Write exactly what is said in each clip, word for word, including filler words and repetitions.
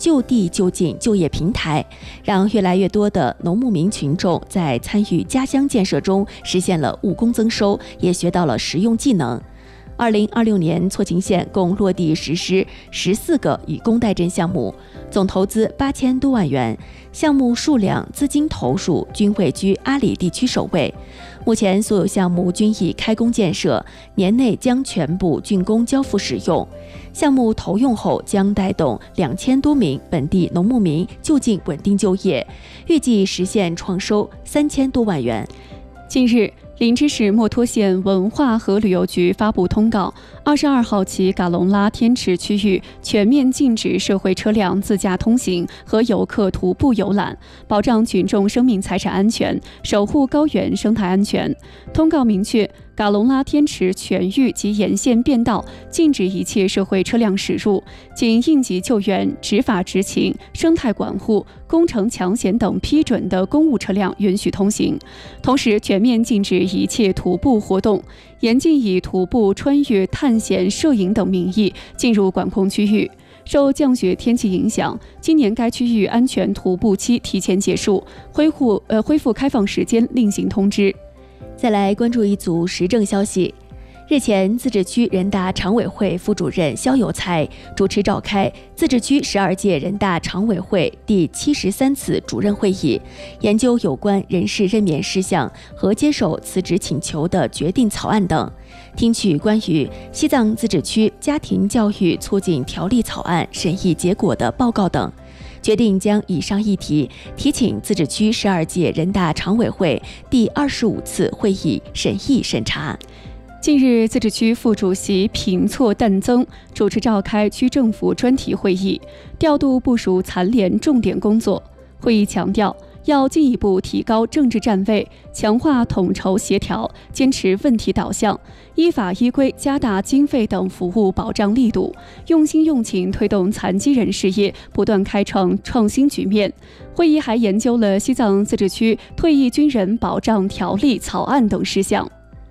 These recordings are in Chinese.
就地就近就业平台，让越来越多的农牧民群众在参与家乡建设中实现了务工增收，也学到了实用技能。二零二六年，错勤县共落地实施十四个以工代赈项目，总投资八千多万元，项目数量、资金投入均位居阿里地区首位。目前所有项目均已开工建设，年内将全部竣工交付使用。项目投用后将带动两千多名本地农牧民就近稳定就业，预计实现创收三千多万元。 近日，林芝市墨脱县文化和旅游局发布通告，二十二号起，嘎隆拉天池区域全面禁止社会车辆自驾通行和游客徒步游览，保障群众生命财产安全，守护高原生态安全。通告明确，嘎隆拉天池全域及沿线便道禁止一切社会车辆驶入，仅应急救援、执法执勤、生态管护、工程抢险等批准的公务车辆允许通行。同时，全面禁止一切徒步活动，严禁以徒步穿越、探险、摄影等名义进入管控区域。受降雪天气影响，今年该区域安全徒步期提前结束，恢复呃恢复开放时间另行通知。 再来关注一组时政消息。日前，自治区人大常委会副主任肖有才主持召开自治区十二届人大常委会第七十三次主任会议，研究有关人事任免事项和接受辞职请求的决定草案等，听取关于西藏自治区家庭教育促进条例草案审议结果的报告等，决定将以上议题提请自治区十二届人大常委会第二十五次会议审议审查。 近日，自治区副主席平措旦增主持召开区政府专题会议，调度部署残联重点工作。会议强调，要进一步提高政治站位，强化统筹协调，坚持问题导向，依法依规加大经费等服务保障力度，用心用情推动残疾人事业不断开创创新局面。会议还研究了西藏自治区退役军人保障条例草案等事项。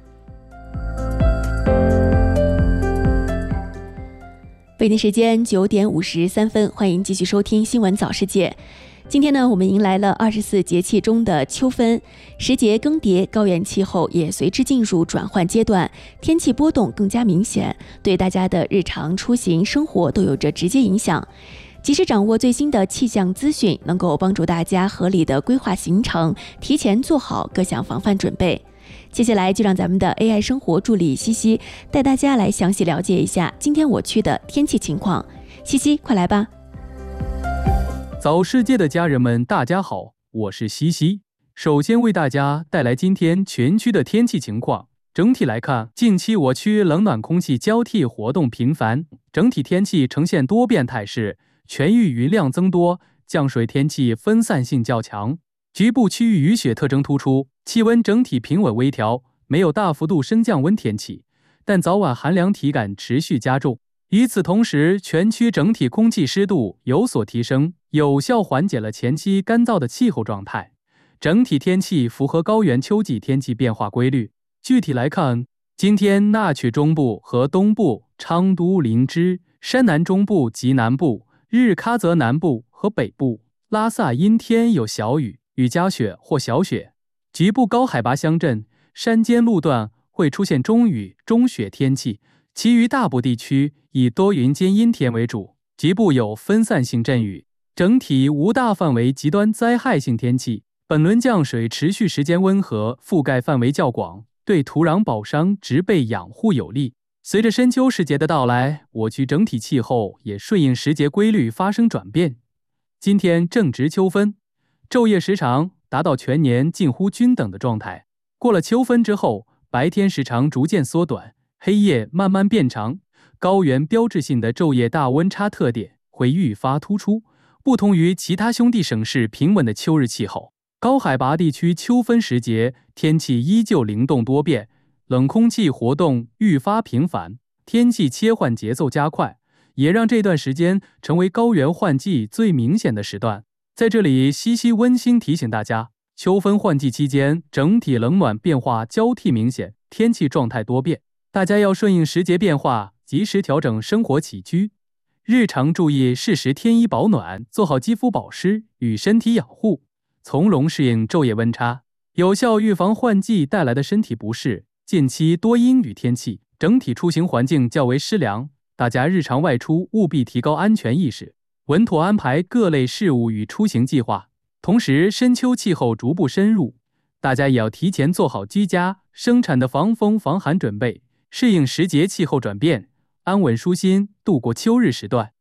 北京时间九点五十三分，欢迎继续收听新闻早世界。今天呢，我们迎来了二十四节气中的秋分，时节更迭，高原气候也随之进入转换阶段，天气波动更加明显，对大家的日常出行生活都有着直接影响。及时掌握最新的气象资讯，能够帮助大家合理的规划行程，提前做好各项防范准备。接下来就让咱们的 A I 生活助理西西带大家来详细了解一下今天我区的天气情况。西西，快来吧！ 早世界的家人们，大家好，我是西西。首先为大家带来今天全区的天气情况。整体来看，近期我区冷暖空气交替活动频繁，整体天气呈现多变态势，全域云量增多，降水天气分散性较强，局部区域雨雪特征突出，气温整体平稳微调，没有大幅度升降温天气，但早晚寒凉体感持续加重。与此同时，全区整体空气湿度有所提升，有效缓解了前期干燥的气候状态，整体天气符合高原秋季天气变化规律。具体来看，今天纳曲中部和东部、昌都、林芝、山南中部及南部、日喀则南部和北部、拉萨阴天有小雨、雨夹雪或小雪，局部高海拔乡镇、山间路段会出现中雨、中雪天气，其余大部地区以多云间阴天为主，局部有分散性阵雨，整体无大范围极端灾害性天气。本轮降水持续时间温和，覆盖范围较广，对土壤保墒、植被养护有利。随着深秋时节的到来，我区整体气候也顺应时节规律发生转变。今天正值秋分，昼夜时长达到全年近乎均等的状态。过了秋分之后，白天时长逐渐缩短，黑夜慢慢变长，高原标志性的昼夜大温差特点会愈发突出。不同于其他兄弟省市平稳的秋日气候，高海拔地区秋分时节天气依旧灵动多变，冷空气活动愈发频繁，天气切换节奏加快，也让这段时间成为高原换季最明显的时段。在这里，西西温馨提醒大家，秋分换季期间整体冷暖变化交替明显，天气状态多变，大家要顺应时节变化，及时调整生活起居。 日常注意适时添衣保暖，做好肌肤保湿与身体养护，从容适应昼夜温差，有效预防换季带来的身体不适。近期多阴雨天气，整体出行环境较为湿凉，大家日常外出务必提高安全意识，稳妥安排各类事务与出行计划。同时，深秋气候逐步深入，大家也要提前做好居家、生产的防风防寒准备，适应时节气候转变，安稳舒心度过秋日时段。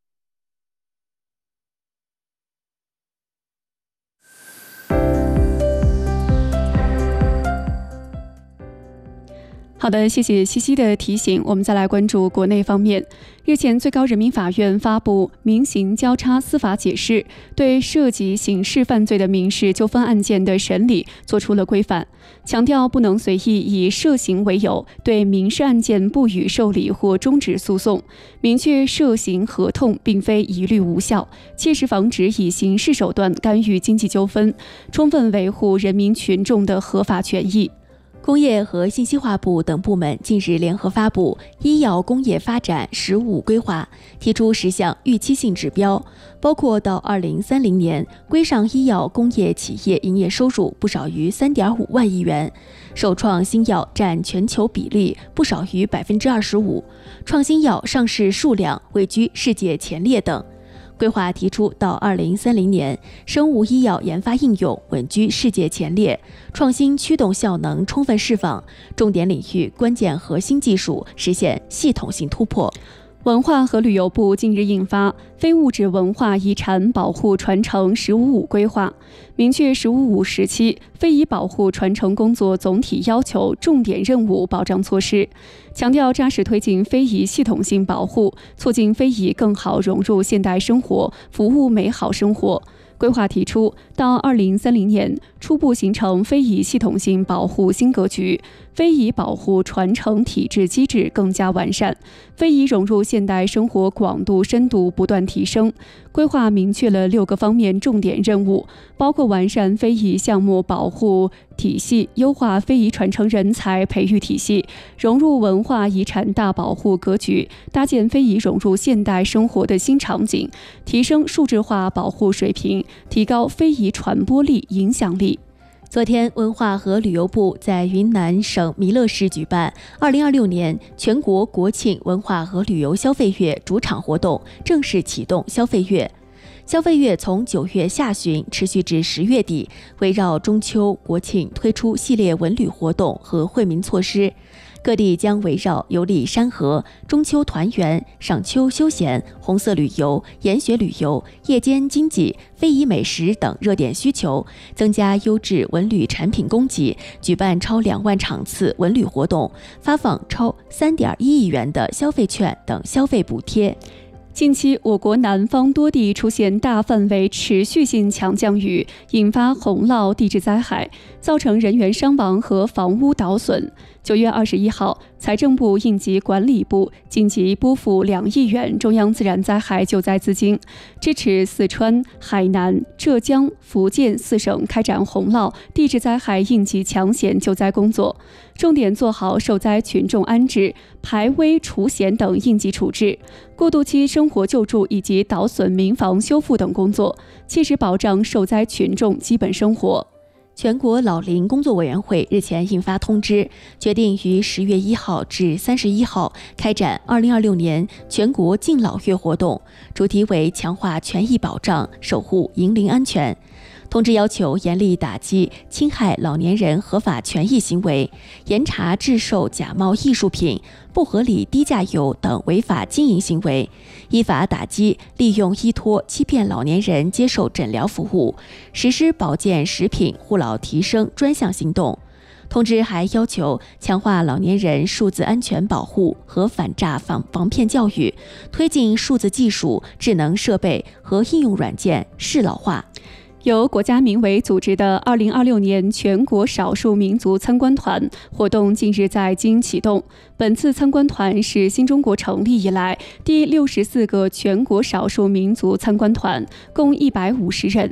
好的，谢谢西西的提醒。我们再来关注国内方面。日前，最高人民法院发布民刑交叉司法解释，对涉及刑事犯罪的民事纠纷案件的审理作出了规范，强调不能随意以涉刑为由对民事案件不予受理或终止诉讼，明确涉刑合同并非一律无效，切实防止以刑事手段干预经济纠纷，充分维护人民群众的合法权益。 工业和信息化部等部门近日联合发布《医药工业发展“十五”规划》，提出十项预期性指标，包括到二零三零年，规上医药工业企业营业收入不少于 三点五万亿元，首创新药占全球比例不少于 百分之二十五， 创新药上市数量位居世界前列等。规划提出，到二零三零年，生物医药研发应用稳居世界前列，创新驱动效能充分释放，重点领域关键核心技术实现系统性突破。 文化和旅游部近日印发《非物质文化遗产保护传承“十五五”规划》，明确“十五五”时期非遗保护传承工作总体要求、重点任务、保障措施，强调扎实推进非遗系统性保护，促进非遗更好融入现代生活，服务美好生活。规划提出，到二零三零年，初步形成非遗系统性保护新格局，非遗保护传承体制机制更加完善，非遗融入现代生活广度深度不断提升。规划明确了六个方面重点任务，包括完善非遗项目保护体系，优化非遗传承人才培育体系，融入文化遗产大保护格局，搭建非遗融入现代生活的新场景，提升数字化保护水平，提高非遗传播力、影响力。 昨天，文化和旅游部在云南省弥勒市举办二零二六年全国国庆文化和旅游消费月主场活动，正式启动消费月。消费月从九月下旬持续至十月底，围绕中秋、国庆推出系列文旅活动和惠民措施。各地将围绕游历山河、中秋团圆、赏秋休闲、红色旅游、研学旅游、夜间经济、非遗美食等热点需求，增加优质文旅产品供给，举办超两万场次文旅活动，发放超三点一亿元的消费券等消费补贴。 近期，我国南方多地出现大范围持续性强降雨，引发洪涝地质灾害，造成人员伤亡和房屋倒损。九月二十一号，财政部应急管理部紧急拨付两亿元中央自然灾害救灾资金，支持四川、海南、浙江、福建四省开展洪涝地质灾害应急抢险救灾工作，重点做好受灾群众安置、排危除险等应急处置、过渡期生活救助以及倒损民房修复等工作，切实保障受灾群众基本生活。 全国老龄工作委员会日前印发通知，决定于十月一号至三十一号开展二零二六年全国敬老月活动，主题为强化权益保障，守护银龄安全。通知要求严厉打击侵害老年人合法权益行为，严查制售假冒艺术品、不合理低价游等违法经营行为，依法打击利用依托欺骗老年人接受诊疗服务，实施保健食品护老提升专项行动。通知还要求强化老年人数字安全保护和反诈防防骗教育，推进数字技术、智能设备和应用软件适老化。 由国家民委组织的二零二六年全国少数民族参观团活动近日在京启动。本次参观团是新中国成立以来第六十四个全国少数民族参观团，共一百五十人。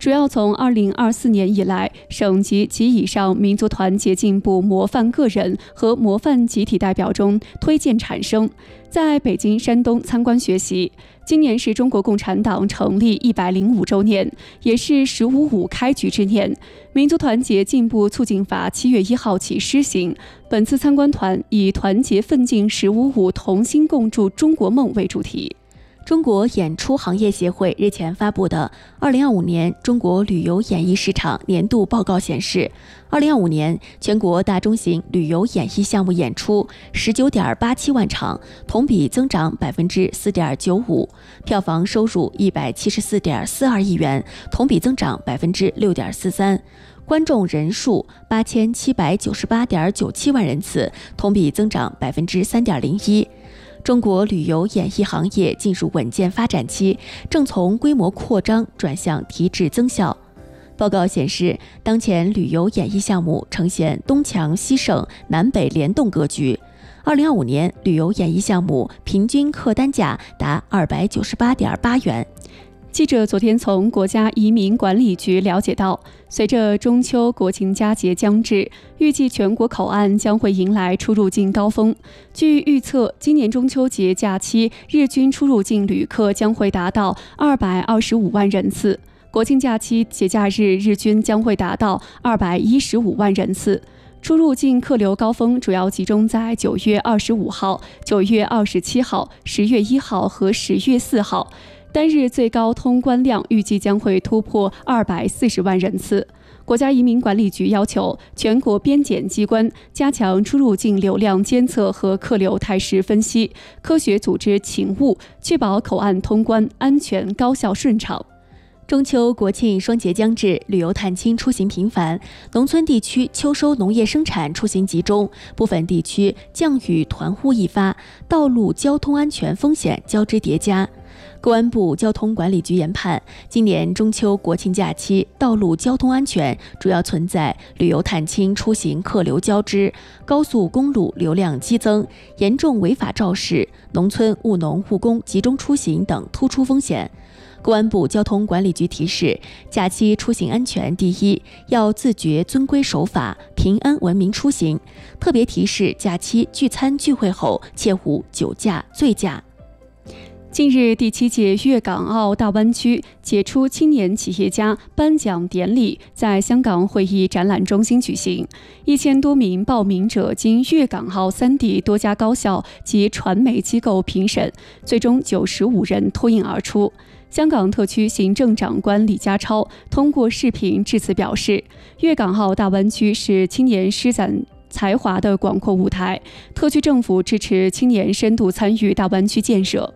主要从二零二四年以来，省级及以上民族团结进步模范个人和模范集体代表中推荐产生，在北京、山东参观学习。今年是中国共产党成立一百零五周年，也是“十五五”开局之年。民族团结进步促进法七月一号起施行。本次参观团以团结奋进“十五五”同心共筑中国梦为主题。 中国演出行业协会日前发布的二零二五年中国旅游演艺市场年度报告显示，二零二五年全国大中型旅游演艺项目演出十九点八七万场，同比增长百分之四点九五，票房收入一百七十四点四二亿元，同比增长百分之六点四三。观众人数八千七百九十八点九七万人次，同比增长百分之三点零一。中国旅游演艺行业进入稳健发展期，正从规模扩张转向提质增效。报告显示，当前旅游演艺项目呈现东强西盛、南北联动格局。二零二五年，旅游演艺项目平均客单价达二百九十八点八元。 记者昨天从国家移民管理局了解到，随着中秋国庆佳节将至，预计全国口岸将会迎来出入境高峰。据预测，今年中秋节假期日均出入境旅客将会达到二百二十五万人次，国庆假期节假日日均将会达到二百一十五万人次。出入境客流高峰主要集中在九月二十五号、九月二十七号、十月一号和十月四号。单日最高通关量预计将会突破二百四十万人次。国家移民管理局要求全国边检机关加强出入境流量监测和客流态势分析，科学组织勤务，确保口岸通关安全、高效、顺畅。 中秋国庆双节将至，旅游探亲出行频繁，农村地区秋收农业生产出行集中，部分地区降雨团呼一发，道路交通安全风险交织叠加。公安部交通管理局研判，今年中秋国庆假期道路交通安全主要存在旅游探亲出行客流交织、高速公路流量激增、严重违法肇事、农村务农务工集中出行等突出风险。公安部交通管理局提示，假期出行安全第一，要自觉遵规守法，平安文明出行。特别提示，假期聚餐聚会后切勿酒驾、醉驾。 近日，第七届粤港澳大湾区杰出青年企业家颁奖典礼在香港会议展览中心举行，一千多名报名者经粤港澳三地多家高校及传媒机构评审，最终九十五人脱颖而出。香港特区行政长官李家超通过视频致辞表示，粤港澳大湾区是青年施展才华的广阔舞台，特区政府支持青年深度参与大湾区建设。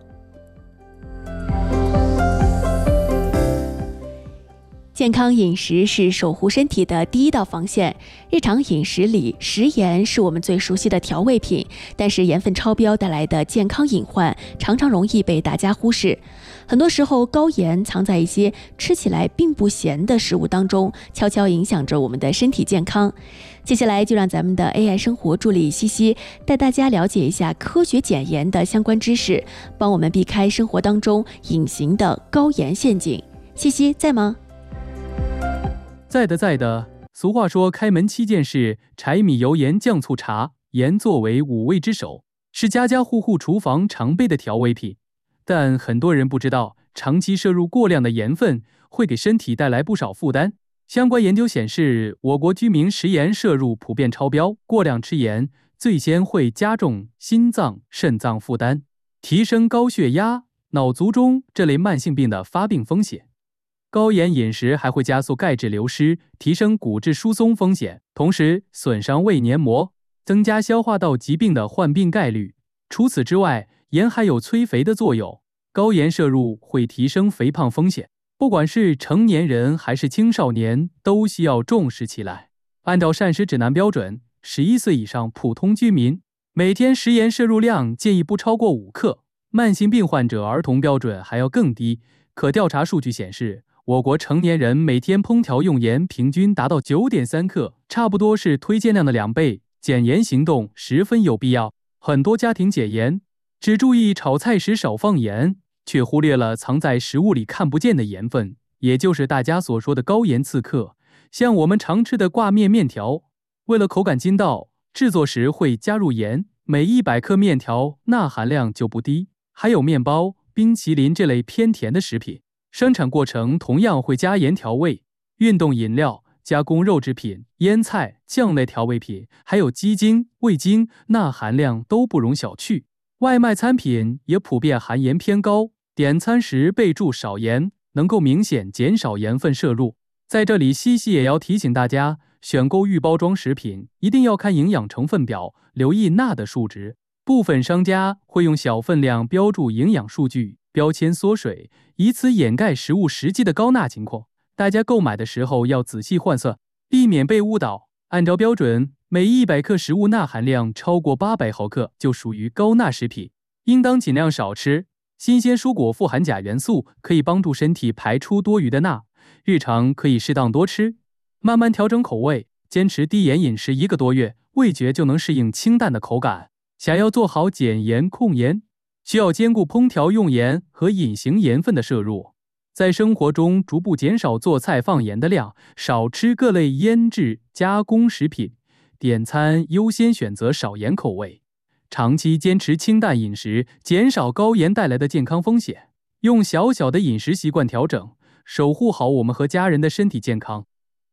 健康饮食是守护身体的第一道防线。日常饮食里，食盐是我们最熟悉的调味品，但是盐分超标带来的健康隐患常常容易被大家忽视。很多时候，高盐藏在一些吃起来并不咸的食物当中，悄悄影响着我们的身体健康。接下来就让咱们的 A I 生活助理西西带大家了解一下科学减盐的相关知识，帮我们避开生活当中隐形的高盐陷阱。西西在吗？ 在的在的，俗话说开门七件事，柴米油盐酱醋茶，盐作为五味之首，是家家户户厨房常备的调味品。但很多人不知道，长期摄入过量的盐分会给身体带来不少负担。相关研究显示，我国居民食盐摄入普遍超标，过量吃盐最先会加重心脏、肾脏负担，提升高血压、脑卒中这类慢性病的发病风险。高盐饮食还会加速钙质流失，提升骨质疏松风险，同时损伤胃黏膜，增加消化道疾病的患病概率。除此之外，盐还有催肥的作用，高盐摄入会提升肥胖风险。不管是成年人还是青少年，都需要重视起来。按照膳食指南标准，十一岁以上普通居民每天食盐摄入量建议不超过五克，慢性病患者儿童标准还要更低。可调查数据显示，我国成年人每天烹调用盐平均达到 九点三克，差不多是推荐量的两倍。减盐行动十分有必要。很多家庭解盐只注意炒菜时少放盐，却忽略了藏在食物里看不见的盐分。 也就是大家所说的高盐刺客。像我们常吃的挂面面条，为了口感筋道，制作时会加入盐，每一百克面条钠含量就不低。还有面包、冰淇淋这类偏甜的食品，生产过程同样会加盐调味。运动饮料、加工肉制品、腌菜、酱类调味品，还有鸡精、味精，钠含量都不容小觑。外卖餐品也普遍含盐偏高，点餐时备注少盐，能够明显减少盐分摄入。在这里，西西也要提醒大家，选购预包装食品一定要看营养成分表，留意钠的数值。部分商家会用小分量标注营养数据，标签缩水，以此掩盖食物实际的高钠情况。大家购买的时候要仔细换算，避免被误导。按照标准，每一百克食物钠含量超过八百毫克就属于高钠食品，应当尽量少吃。新鲜蔬果富含钾元素，可以帮助身体排出多余的钠，日常可以适当多吃，慢慢调整口味，坚持低盐饮食一个多月，味觉就能适应清淡的口感。想要做好减盐控盐，需要兼顾烹调用盐和隐形盐分的摄入，在生活中逐步减少做菜放盐的量，少吃各类腌制加工食品，点餐优先选择少盐口味，长期坚持清淡饮食，减少高盐带来的健康风险，用小小的饮食习惯调整，守护好我们和家人的身体健康。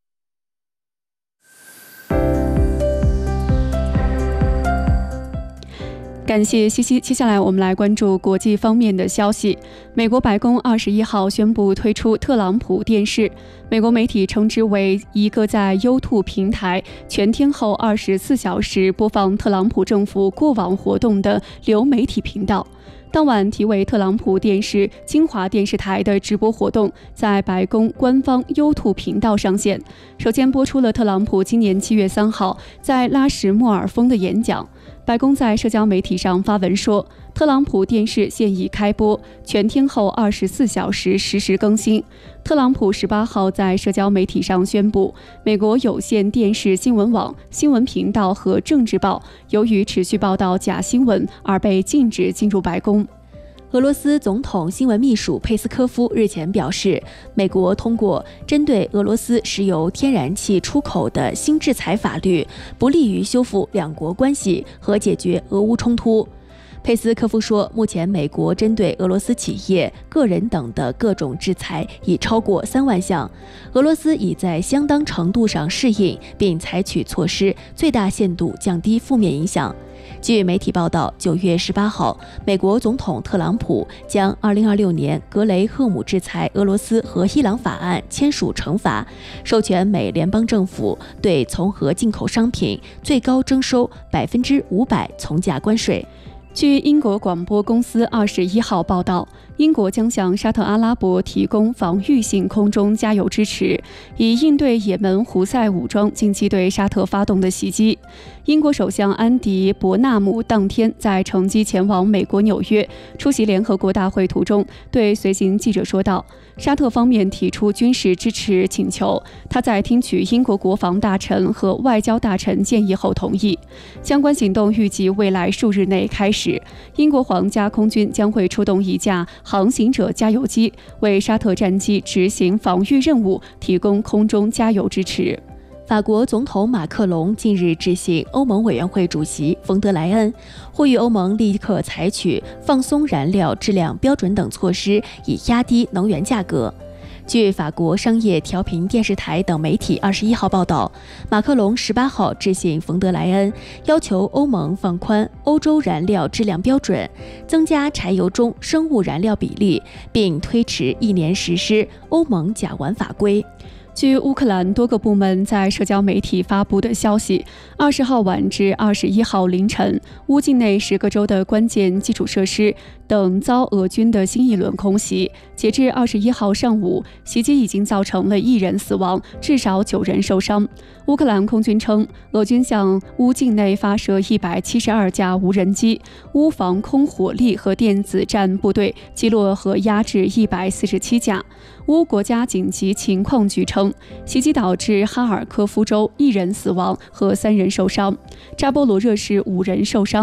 感谢西西。接下来我们来关注国际方面的消息。美国白宫二十一号宣布推出特朗普电视，美国媒体称之为一个在 YouTube 平台全天候二十四小时播放特朗普政府过往活动的流媒体频道。当晚题为特朗普电视金华电视台的直播活动在白宫官方 YouTube 频道上线，首先播出了特朗普今年七月三号在拉什莫尔峰的演讲。白宫在社交媒体上发文说，特朗普电视现已开播，全天候二十四小时实时更新。特朗普十八号在社交媒体上宣布，美国有线电视新闻网、新闻频道和政治报由于持续报道假新闻而被禁止进入白宫。 俄罗斯总统新闻秘书佩斯科夫日前表示，美国通过针对俄罗斯石油天然气出口的新制裁法律，不利于修复两国关系和解决俄乌冲突。佩斯科夫说，目前美国针对俄罗斯企业、个人等的各种制裁已超过三万项，俄罗斯已在相当程度上适应，并采取措施，最大限度降低负面影响。据媒体报道，九月十八号，美国总统特朗普将二零二六年格雷赫姆制裁俄罗斯和伊朗法案签署成法，授权美联邦政府对从俄进口商品最高征收百分之五百从价关税。 据英国广播公司二十一号报道，英国将向沙特阿拉伯提供防御性空中加油支持，以应对也门胡塞武装近期对沙特发动的袭击。英国首相安迪·伯纳姆当天在乘机前往美国纽约出席联合国大会途中，对随行记者说道，沙特方面提出军事支持请求，他在听取英国国防大臣和外交大臣建议后同意。相关行动预计未来数日内开始。英国皇家空军将会出动一架航行者加油机，为沙特战机执行防御任务提供空中加油支持。 法国总统马克龙近日致信欧盟委员会主席冯德莱恩，呼吁欧盟立刻采取放松燃料质量标准等措施，以压低能源价格。据法国商业调频电视台等媒体二十一号报道，马克龙十八号致信冯德莱恩，要求欧盟放宽欧洲燃料质量标准，增加柴油中生物燃料比例，并推迟一年实施欧盟甲烷法规。 据乌克兰多个部门在社交媒体发布的消息，二十号晚至二十一号凌晨，乌境内十个州的关键基础设施等遭俄军的新一轮空袭。截至二十一号上午，袭击已经造成了一人死亡，至少九人受伤。乌克兰空军称，俄军向乌境内发射一百七十二架无人机，乌防空火力和电子战部队击落和压制一百四十七架。乌国家紧急情况局称，袭击导致哈尔科夫州一人死亡和三人受伤，扎波罗热市五人受伤。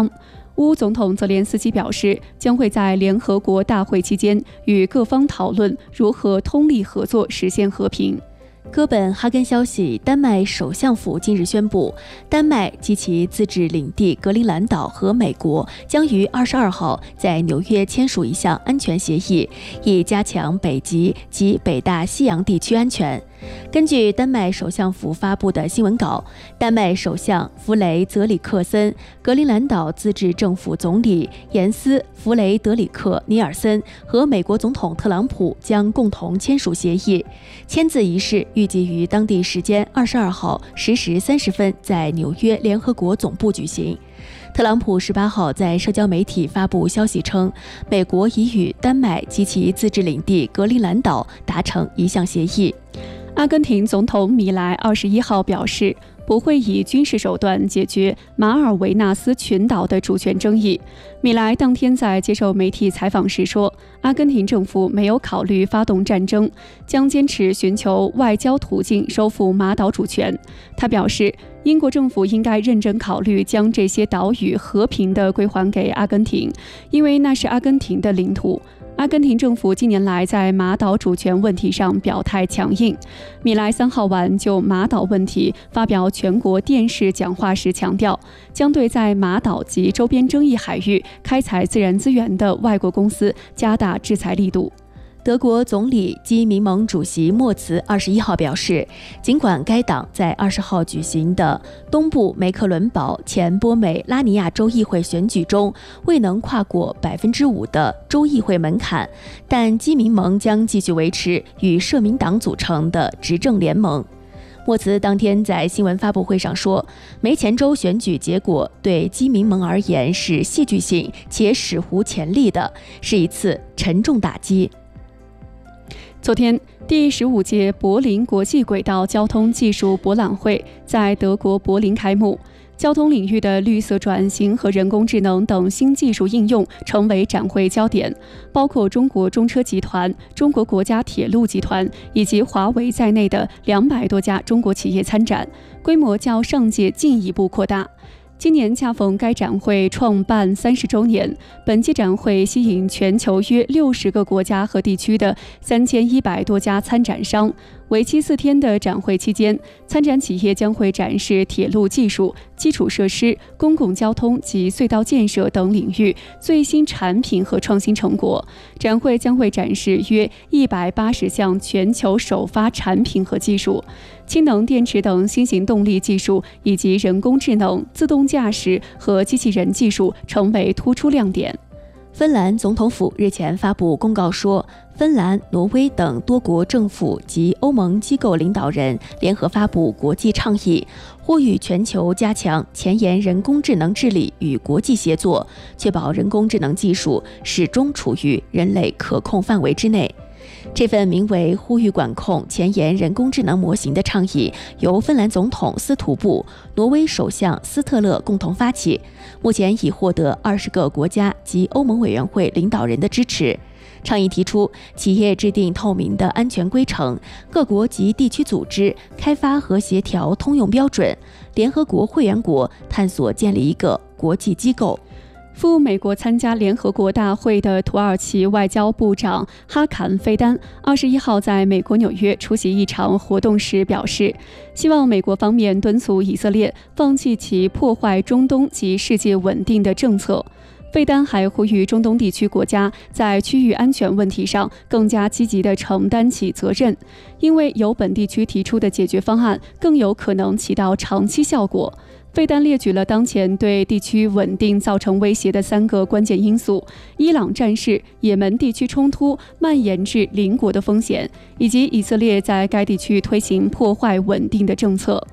乌总统泽连斯基表示，将会在联合国大会期间与各方讨论如何通力合作实现和平。 哥本哈根消息，丹麦首相府近日宣布，丹麦及其自治领地格陵兰岛和美国将于二十二号在纽约签署一项安全协议，以加强北极及北大西洋地区安全。根据丹麦首相府发布的新闻稿，丹麦首相弗雷泽里克森、格陵兰岛自治政府总理严斯·弗雷德里克·尼尔森和美国总统特朗普将共同签署协议。签字仪式预计于当地时间二十二号十时三十分在纽约联合国总部举行。特朗普十八号在社交媒体发布消息称，美国已与丹麦及其自治领地格陵兰岛达成一项协议。 阿根廷总统米莱二十一号表示，不会以军事手段解决马尔维纳斯群岛的主权争议。米莱当天在接受媒体采访时说，阿根廷政府没有考虑发动战争，将坚持寻求外交途径收复马岛主权。他表示，英国政府应该认真考虑将这些岛屿和平地归还给阿根廷，因为那是阿根廷的领土。阿根廷政府近年来在马岛主权问题上表态强硬。米莱三号晚就马岛问题发表全国电视讲话时强调，将对在马岛及周边争议海域开采自然资源的外国公司加大制裁力度。 德国总理基民盟主席莫茨二十一号表示，尽管该党在二十号举行的东部梅克伦堡前波美拉尼亚州议会选举中未能跨过百分之五的州议会门槛，但基民盟将继续维持与社民党组成的执政联盟。莫茨当天在新闻发布会上说，梅前州选举结果对基民盟而言是戏剧性且史无前例的，是一次沉重打击。 昨天，第十五届柏林国际轨道交通技术博览会在德国柏林开幕。交通领域的绿色转型和人工智能等新技术应用成为展会焦点，包括中国中车集团、中国国家铁路集团以及华为在内的两百多家中国企业参展，规模较上届进一步扩大。今年恰逢该展会创办三十周年，本届展会吸引全球约六十个国家和地区的三千一百多家参展商。为期四天的展会期间，参展企业将会展示铁路技术、基础设施、公共交通及隧道建设等领域最新产品和创新成果。展会将会展示约一百八十项全球首发产品和技术，氢能电池等新型动力技术以及人工智能、自动驾驶和机器人技术成为突出亮点。 芬兰总统府日前发布公告说，芬兰、挪威等多国政府及欧盟机构领导人联合发布国际倡议，呼吁全球加强前沿人工智能治理与国际协作，确保人工智能技术始终处于人类可控范围之内。这份名为《呼吁管控前沿人工智能模型》的倡议，由芬兰总统斯图布、挪威首相斯特勒共同发起，目前已获得二十个国家及欧盟委员会领导人的支持。倡议提出，企业制定透明的安全规程，各国及地区组织开发和协调通用标准，联合国会员国探索建立一个国际机构。 赴美国参加联合国大会的土耳其外交部长哈坎菲丹二十一号在美国纽约出席一场活动时表示，希望美国方面敦促以色列放弃其破坏中东及世界稳定的政策。费丹还呼吁中东地区国家在区域安全问题上更加积极地承担起责任，因为由本地区提出的解决方案更有可能起到长期效果。费丹列举了当前对地区稳定造成威胁的三个关键因素：伊朗战事、也门地区冲突蔓延至邻国的风险，以及以色列在该地区推行破坏稳定的政策。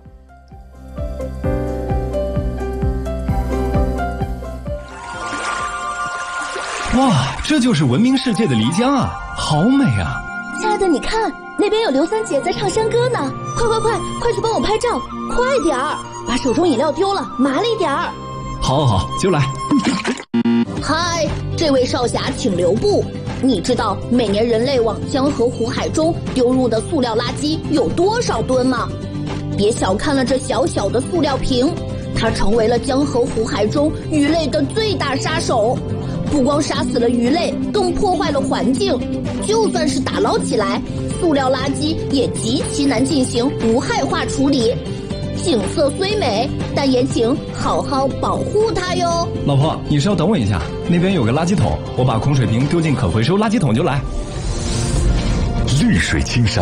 哇，这就是闻名世界的漓江啊，好美啊！ 亲爱的，你看那边有刘三姐在唱山歌呢，快快快，快去帮我拍照，快点儿！把手中饮料丢了，麻利点儿。 好好好，就来。 嗨，这位少侠请留步。你知道每年人类往江河湖海中丢入的塑料垃圾有多少吨吗？别小看了这小小的塑料瓶，它它成为了江河湖海中鱼类的最大杀手。不光杀死了鱼类，更破坏了环境。就算是打捞起来，塑料垃圾也极其难进行无害化处理。景色虽美，但也请好好保护它哟。 老婆，你稍等我一下，那边有个垃圾桶，我把空水瓶丢进可回收垃圾桶就来。 绿水青山